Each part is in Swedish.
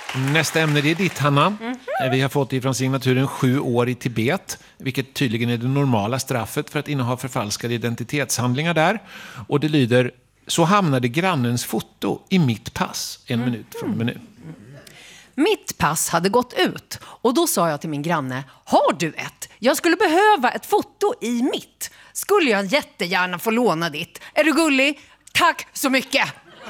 Nästa ämne det är ditt, Hanna. Vi har fått ifrån signaturen 7 år i Tibet, vilket tydligen är det normala straffet för att inneha förfalskade identitetshandlingar där. Och det lyder: så hamnade grannens foto i mitt pass 1 minut från menu. Mitt pass hade gått ut och då sa jag till min granne: har du ett? Jag skulle behöva ett foto i mitt. Skulle jag jättegärna få låna ditt? Är du gullig? Tack så mycket.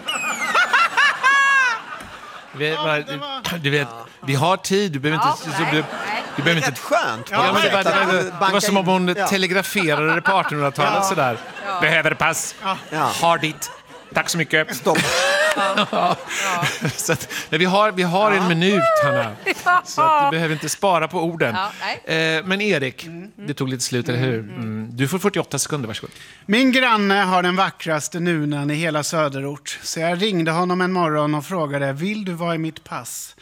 Du vet, vi har tid. Du behöver inte... Du behöver inte... Skönt. Ja, men det var som om hon telegraferade det på 1800-talet sådär. Behöver pass. Har ditt. Tack så mycket. Stopp. Så att, vi har en minut, Hanna. Så att du behöver inte spara på orden. Men Erik, det tog lite slut, eller hur? Du får 48 sekunder, varsågod. Min granne har den vackraste nunan i hela söderort. Så jag ringde honom en morgon och frågade: vill du vara i mitt pass?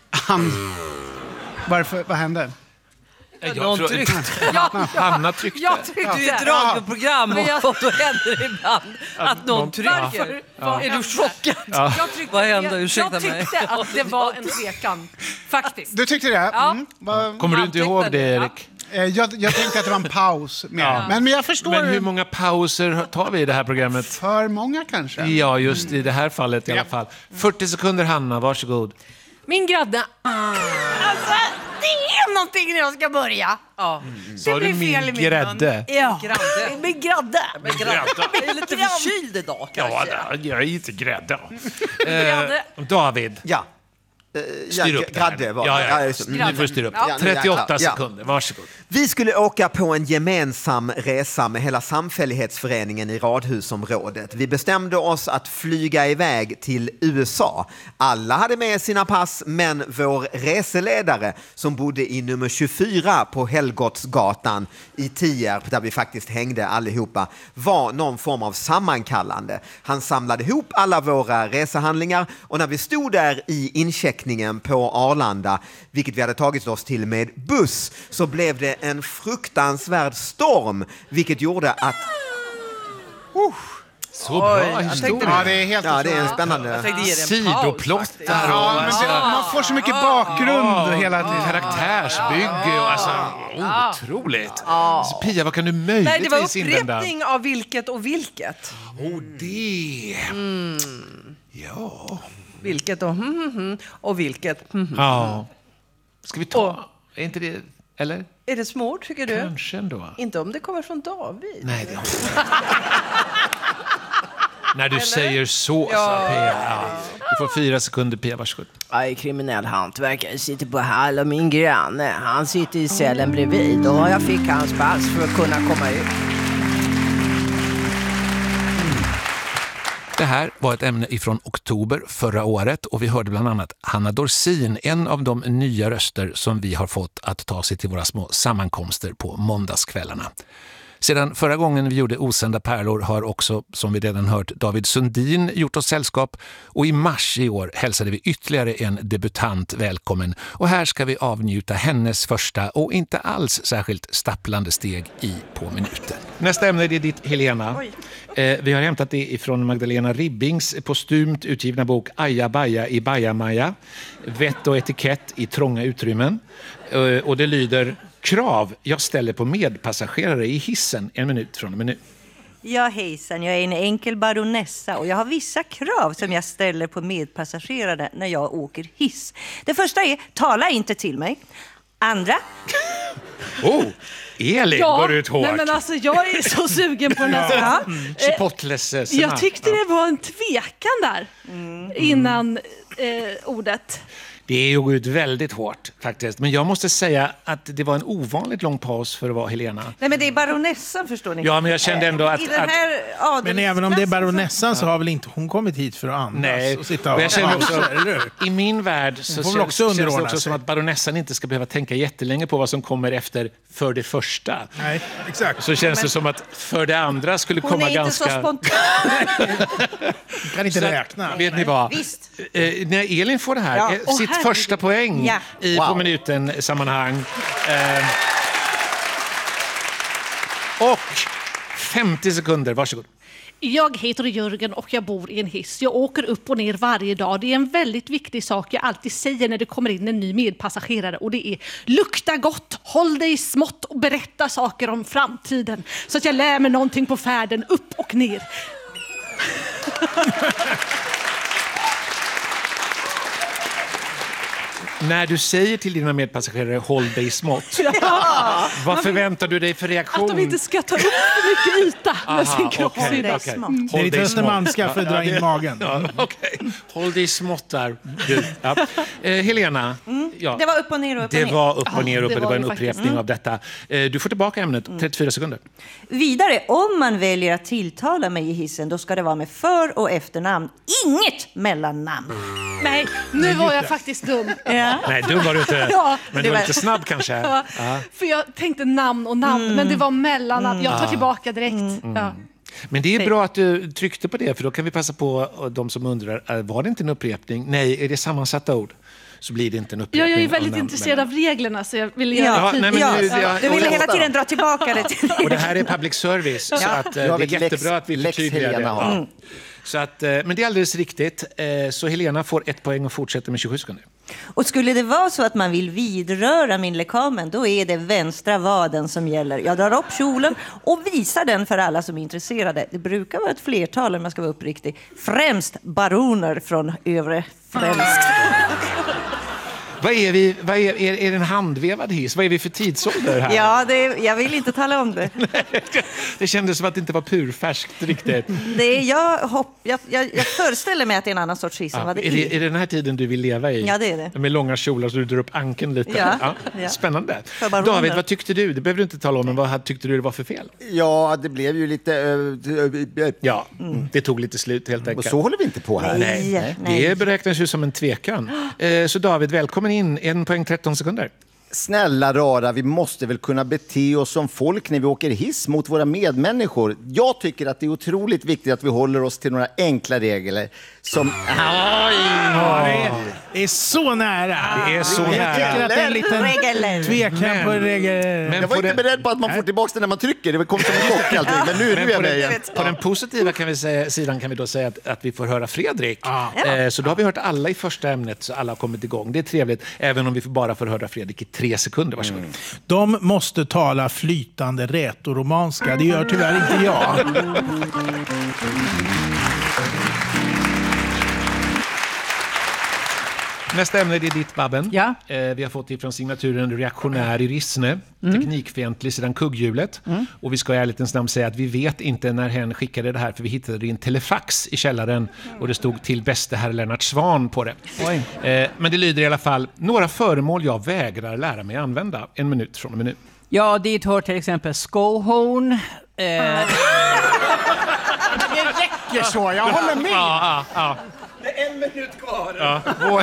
Varför? Vad hände? Jag tryckte. Hanna tryckte. Jag tryckte. Du är ett radioprogram och då händer det ibland att någon trycker. Är du chockad? Vad hände? Ursäkta mig. Jag tyckte att det var en tvekan, faktiskt. Du tyckte det? Kommer du inte ihåg det, Erik? Jag tänkte att det var en paus. Men jag förstår. Men hur många pauser tar vi i det här programmet? För många kanske. Ja, just i det här fallet i alla fall. 40 sekunder, Hanna, varsågod. Min granne... Alltså, det är någonting när jag ska börja. Så du min grädde? Ja, min grädde. Jag är lite förkyld idag kanske. Ja, jag är inte grädde. David. Ja. Styr upp det Gradde här. Nu får du styra upp det. 38 sekunder, varsågod. Vi skulle åka på en gemensam resa med hela samfällighetsföreningen i radhusområdet. Vi bestämde oss att flyga iväg till USA. Alla hade med sina pass, men vår reseledare som bodde i nummer 24 på Helgotsgatan i Tierp, där vi faktiskt hängde allihopa, var någon form av sammankallande. Han samlade ihop alla våra resehandlingar och när vi stod där i incheckningen på Arlanda, vilket vi hade tagit oss till med buss, så blev det en fruktansvärd storm, vilket gjorde att så bra historia. Ja, det är helt det är en spännande sidoplott där. Man får så mycket bakgrund hela tiden. Karaktärsbygge och otroligt. Så Pia, vad kan du möjligtvis invända? Det var upprepning av vilket och vilket. Det. Ja. Vilket och vilket. Ja. Ska vi ta? Är inte det, eller? Är det svårt, tycker du? Kanske ändå. Inte om det kommer från David. Nej, det när du säger så, Pia. Du får 4 sekunder, Pia, varsågod. Jag är kriminell hantverkare, sitter på Hall och min granne. Han sitter i cellen bredvid och jag fick hans pass för att kunna komma ut. Det här var ett ämne ifrån oktober förra året och vi hörde bland annat Hanna Dorsin, en av de nya röster som vi har fått att ta sig till våra små sammankomster på måndagskvällarna. Sedan förra gången vi gjorde Osända pärlor har också, som vi redan hört, David Sundin gjort oss sällskap och i mars i år hälsade vi ytterligare en debutant välkommen och här ska vi avnjuta hennes första och inte alls särskilt stapplande steg i På minuten. Nästa ämne är ditt, Helena. Vi har hämtat det ifrån Magdalena Ribbings postumt utgivna bok Aja Baja i Bajamaja, vett och etikett i trånga utrymmen. Och det lyder: krav jag ställer på medpassagerare i hissen 1 minut från och med nu. Ja, hejsan. Jag är en enkel baronessa och jag har vissa krav som jag ställer på medpassagerare när jag åker hiss. Det första är: tala inte till mig. Andra... Elin, går ut hårt. Nej, men alltså, jag är så sugen på den här. Chipotles jag tyckte det var en tvekan där innan ordet. Det är ju ut väldigt hårt faktiskt. Men jag måste säga att det var en ovanligt lång paus för att vara Helena. Nej, men det är baronessan, förstår ni. Ja, men jag kände ändå att... I den här men även om det är baronessan så har väl inte hon kommit hit för att andas. Nej, och sitta och jag känner också, eller? i min värld så känns det också som att baronessan inte ska behöva tänka jättelänge på vad som kommer efter för det första. Nej, exakt. Så känns det som att för det andra skulle hon komma är ganska... inte så spontan. Kan inte räkna. Vet ni vad? Visst. När Elin får det här, sitt första poäng i På minuten sammanhang. Och 50 sekunder, varsågod. Jag heter Jörgen och jag bor i en hiss. Jag åker upp och ner varje dag. Det är en väldigt viktig sak jag alltid säger när det kommer in en ny medpassagerare. Och det är: lukta gott, håll dig smått och berätta saker om framtiden. Så att jag lär mig någonting på färden upp och ner. När du säger till dina medpassagerare håll dig smått, vad förväntar du dig för reaktion? Att de inte ska ta upp för mycket yta med sin kropp. Okay. Det är lite östermanska för att dra in magen. Håll dig smått där. Helena. Ja. Det var upp och ner och upp och ner. Det var upp och ner och det det var en var upprepning av detta. Du får tillbaka ämnet, 34 sekunder. Vidare, om man väljer att tilltala mig i hissen, då ska det vara med för- och efternamn. Inget mellannamn. Nej, nu var jag faktiskt dum. Nej, dum var du inte. Ja, Men du var lite snabb kanske. Ja, för jag tänkte namn och namn, men det var mellannamn. Jag tar tillbaka direkt. Ja. Men det är bra att du tryckte på det, för då kan vi passa på de som undrar, var det inte en upprepning? Nej, är det sammansatta ord? Så blir det inte en upprepning. Jag är väldigt intresserad av reglerna, så jag vill göra det tydligt. Du ville hela tiden dra tillbaka det till Och det här är public service, så att, det är jättebra att vi förtydligar det. Så att, men det är alldeles riktigt. Så Helena får 1 poäng och fortsätter med 27 sekunder. Och skulle det vara så att man vill vidröra min lekamen, då är det vänstra vaden som gäller. Jag drar upp kjolen och visar den för alla som är intresserade. Det brukar vara ett flertal, om man ska vara uppriktig. Främst baroner från övre främst. Vad är vi? Är det en handvevad hiss? Vad är vi för tidsålder här? Ja, jag vill inte tala om det. Det kändes som att det inte var purfärskt riktigt. Jag föreställer mig att det är en annan sorts hiss än vad det är. Är det den här tiden du vill leva i? Ja, det är det. Med långa kjolar så du drar upp ankeln lite. Ja. Spännande. David, vad tyckte du? Det behöver du inte tala om, men vad tyckte du det var för fel? Ja, det blev ju lite... Det tog lite slut helt enkelt. Och så håller vi inte på här. Nej. Det beräknas ju som en tvekan. Så David, välkommen in. 1 poäng 13 sekunder. Snälla rara, vi måste väl kunna bete oss som folk när vi åker hiss mot våra medmänniskor. Jag tycker att det är otroligt viktigt att vi håller oss till några enkla regler som... Det är så nära. Det är så nära. Jag tycker att det är en liten tvekan på regler. Jag var inte beredd på att man får tillbaka det när man trycker. Det kom som en chock allting. Men nu är jag med igen. På den positiva sidan kan vi då säga att vi får höra Fredrik. Så då har vi hört alla i första ämnet, så alla har kommit igång. Det är trevligt, även om vi bara får höra Fredrik i 3 sekunder. Varsågod. De måste tala flytande rätoromanska. Det gör tyvärr inte jag. Nästa ämne är ditt, Babben. Ja. Vi har fått ifrån signaturen reaktionär i Rissne, teknikfientlig sedan kugghjulet. Och vi ska i ärlighetens namn säga att vi vet inte när hen skickade det här, för vi hittade det i en telefax i källaren och det stod till bäste herr Lennart Svan på det. Men det lyder i alla fall: några föremål jag vägrar lära mig använda. 1 minut från och med nu. Ja, dit hör till exempel skohorn. Det räcker så, jag håller med. Ja. Det är 1 minut kvar. Ja.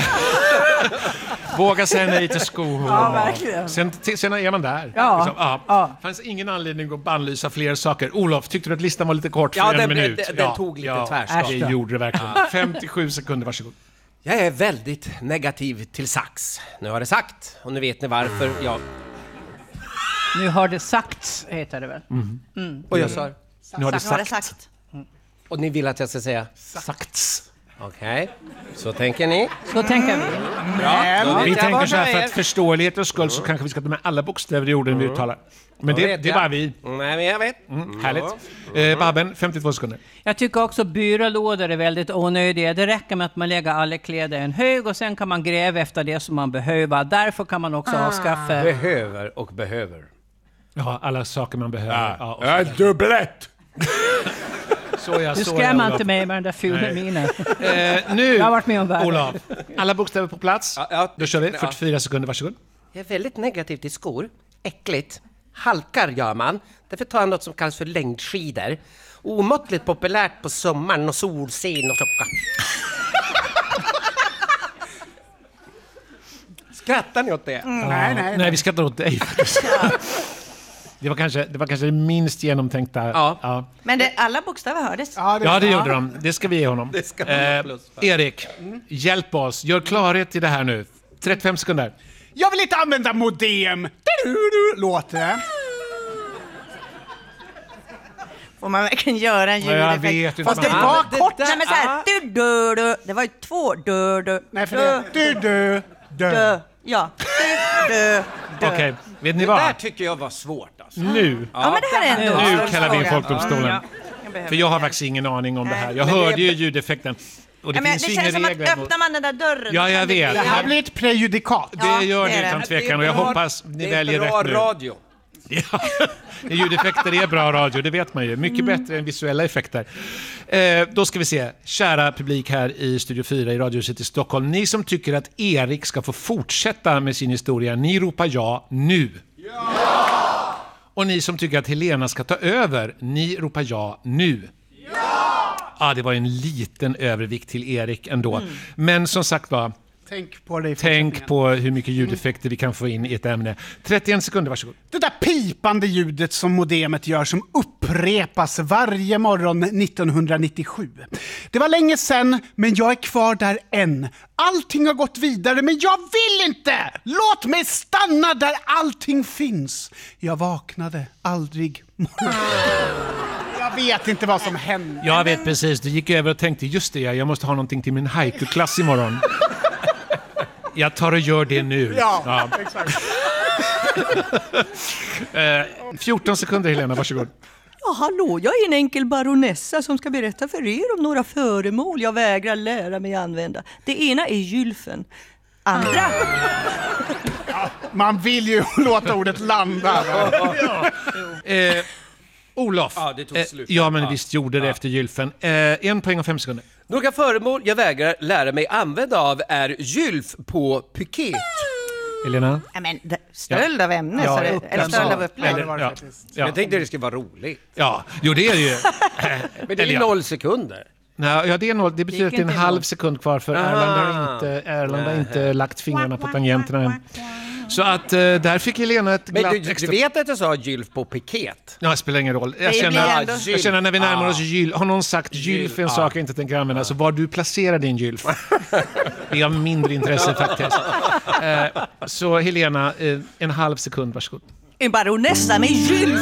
Våga säga nej till skohorn. Ja, verkligen. Sen är man där. Ja. Det fanns ingen anledning att bannlysa fler saker. Olof, tyckte du att listan var lite kort för en minut? Den tog lite tvärstopp. Det gjorde det verkligen. 57 sekunder, varsågod. Jag är väldigt negativ till sax. Nu har det sagt, och nu vet ni varför jag... Nu har det sagts, heter det väl? Och jag sa... Nu har det sagt. Och ni vill att jag ska säga... Sagts. Okej, så tänker ni. Så tänker vi. Vi tänker så här, för att förståelighetens skull så kanske vi ska ta med alla bokstäver i orden vi uttalar. Men det är bara vi. Nej, men jag vet. Härligt. Babben, 52 sekunder. Jag tycker också byrålådor är väldigt onödiga. Det räcker med att man lägger alla kläder i en hög och sen kan man gräva efter det som man behöver. Därför kan man också avskaffa... Behöver och behöver. Ja, alla saker man behöver. Dubbelett! Du skrämmer inte mig med den där fula minen. Nu, jag har varit med om värre. Olof, alla bokstäver på plats. Då kör vi. 44 sekunder, varsågod. Jag är väldigt negativ till skor. Äckligt. Halkar gör man. Därför tar jag något som kallas för längdskidor. Omåttligt populärt på sommaren och solscen och tjocka. Skrattar ni åt det? Nej, vi skrattar åt dig. Det var kanske det minst genomtänkta. Ja. Men alla bokstäver hördes. Ja, det gjorde de. Det ska vi ge honom. Det ska man plus. Erik, hjälp oss. Gör klarhet i det här nu. 35 sekunder. Jag vill inte använda modem. Låter det. Får man verkligen göra en ljudeffekt? Jag vet inte. Fast det Men- var det kort. där- Nej, men så här, du. Det var ju 2 du. Nej, för det... Du. Ja. Du. Okej, vet ni Det vad? där tycker jag var svårt alltså. Nu Ja, men det här är ändå... Nu kallar vi in Folkdomstolen. Jag behöver För jag har det. faktiskt ingen aning om det här. Nej. Jag Men det hörde ju är- ljudeffekten. Och det Ja, men finns det ju känns inga som att regler. öppnar man den där dörren... Ja, jag vet. Det här blir ett prejudikat. Det gör det är det utan det. tvekan och jag hoppas ni väljer Det är bra rätt nu. radio. Ja, ljudeffekter är bra radio, det vet man ju. Mycket bättre än visuella effekter. Då ska vi se, kära publik här i Studio 4 i Radiohuset i Stockholm. Ni som tycker att Erik ska få fortsätta med sin historia, ni ropar ja nu. Ja! Och ni som tycker att Helena ska ta över, ni ropar ja nu. Ja, det var en liten övervikt till Erik ändå. Men som sagt var, Tänk på det i tänk fortsättningen. på hur mycket ljudeffekter vi kan få in i ett ämne. 31 sekunder, varsågod. Det där pipande ljudet som modemet gör som upprepas varje morgon 1997. Det var länge sedan, men jag är kvar där än. Allting har gått vidare, men jag vill inte! Låt mig stanna där allting finns. Jag vaknade aldrig morgon. Jag vet inte vad som hände. Jag vet precis, du gick över och tänkte just det, jag måste ha någonting till min haiku-klass imorgon. Jag tar och gör det nu. Ja, exakt. 14 sekunder Helena, varsågod. Ja, hallå, jag är en enkel baronessa som ska berätta för er om några föremål jag vägrar lära mig använda. Det ena är gylfen. Andra... Man vill ju låta ordet landa. Olof. Ja, det tog slut. Ja, men visst gjorde det efter gylfen. 1 poäng och 5 sekunder. Några föremål jag vägrar lära mig använda av är gylf på piket. Helena? Ja, men stöld av ämne, Ja, så det, eller stöld av upplägg. Eller, ja. Jag tänkte det skulle vara roligt. Ja, jo det är det ju. Men det är 0 sekunder. Nej, ja, det är 0. Det betyder att det är en inte halv noll. sekund kvar för Erland har inte lagt fingrarna på tangenterna än. Så att där fick Helena ett Men glatt du extra... vet att jag sa gylf på piket? Ja, det spelar ingen roll. Jag blir ändå- känner när vi närmar oss gylf. Har någon sagt gylf är en sak jag inte tänker använda, så var du placerar din gylf. Det är av mindre intresse faktiskt. Så Helena, en halv sekund, varsågod. En baronessa med gylf.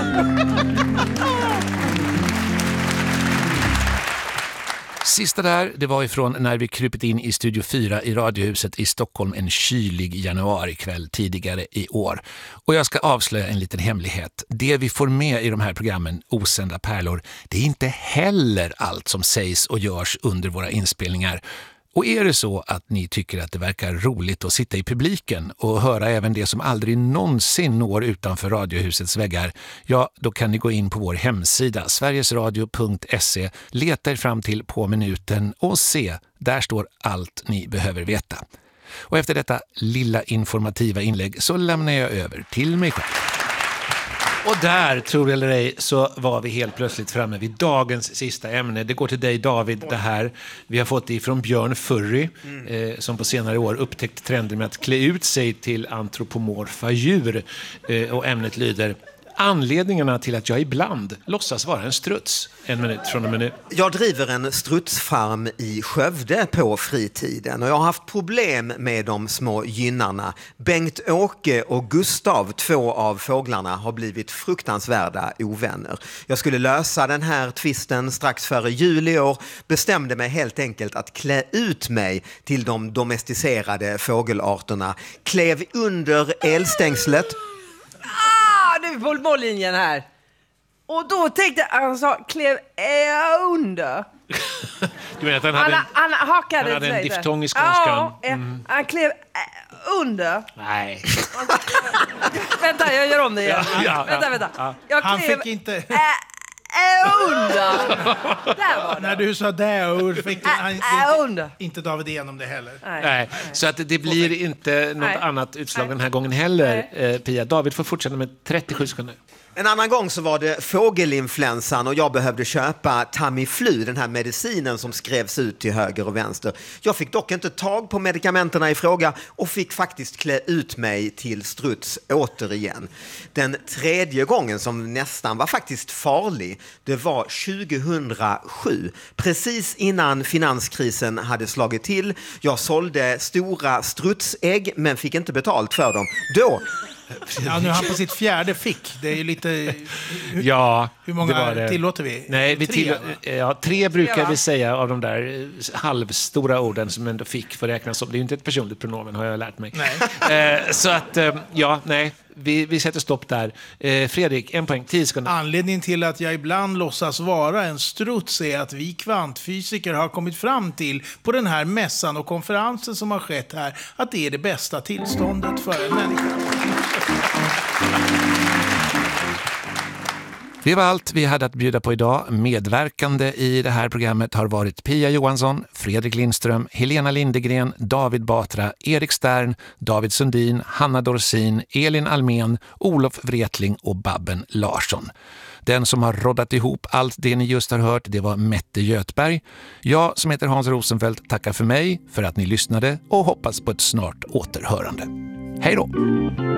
Sista där, det var ifrån när vi krupit in i Studio 4 i Radiohuset i Stockholm en kylig januarikväll tidigare i år. Och jag ska avslöja en liten hemlighet. Det vi får med i de här programmen, Osända pärlor, det är inte heller allt som sägs och görs under våra inspelningar. Och är det så att ni tycker att det verkar roligt att sitta i publiken och höra även det som aldrig någonsin når utanför Radiohusets väggar, ja, då kan ni gå in på vår hemsida sverigesradio.se, leta er fram till På minuten och se, där står allt ni behöver veta. Och efter detta lilla informativa inlägg så lämnar jag över till mig själv. Och där, tror eller ej, så var vi helt plötsligt framme vid dagens sista ämne. Det går till dig, David, det här. Vi har fått det ifrån Björn Furry, som på senare år upptäckt trenden med att klä ut sig till antropomorfa djur. Och ämnet lyder: anledningarna till att jag ibland låtsas vara en struts. 1 minut från och med nu. Jag driver en strutsfarm i Skövde på fritiden och jag har haft problem med de små gynnarna. Bengt-Åke och Gustav, 2 av fåglarna, har blivit fruktansvärda ovänner. Jag skulle lösa den här tvisten strax före jul i år, bestämde mig helt enkelt att klä ut mig till de domesticerade fågelarterna, klev under elstängslet. Nu är vi på mållinjen här. Och då tänkte han sa, klev under. Du vet att han hakade han hade en lite. diftong i skånskan. Ja, han klev under. Nej. Vänta, jag gör om det igen. Ja. Vänta. Jag Han klev fick inte... under. Där var det. När du sa det ord fick Under. inte David igenom det heller. Nej, så att det blir inte något Nej. annat utslag den här gången heller, Pia. David får fortsätta med 37 sekunder. En annan gång så var det fågelinfluensan och jag behövde köpa Tamiflu, den här medicinen som skrevs ut till höger och vänster. Jag fick dock inte tag på medikamenterna i fråga och fick faktiskt klä ut mig till struts återigen. Den tredje gången, som nästan var faktiskt farlig, det var 2007. Precis innan finanskrisen hade slagit till. Jag sålde stora strutsägg men fick inte betalt för dem. Då Ja, nu är han på sitt 4:e fick. Det är ju lite... Ja, hur många det var det. tillåter vi? Nej, vi 3, tre brukar vi säga av de där halvstora orden som ändå fick för räknas som. Det är ju inte ett personligt pronomen, har jag lärt mig. Så att, vi sätter stopp där. Fredrik, 1 poäng, 10 sekunder. Anledningen till att jag ibland låtsas vara en struts är att vi kvantfysiker har kommit fram till på den här mässan och konferensen som har skett här att det är det bästa tillståndet för en människa. Det var allt vi hade att bjuda på idag. Medverkande i det här programmet har varit Pia Johansson, Fredrik Lindström, Helena Lindegren, David Batra, Erik Stern, David Sundin, Hanna Dorsin, Elin Almen, Olof Wretling och Babben Larsson. Den som har roddat ihop allt det ni just har hört, det var Mette Götberg. Jag som heter Hans Rosenfeldt tackar för mig, för att ni lyssnade och hoppas på ett snart återhörande. Hej då!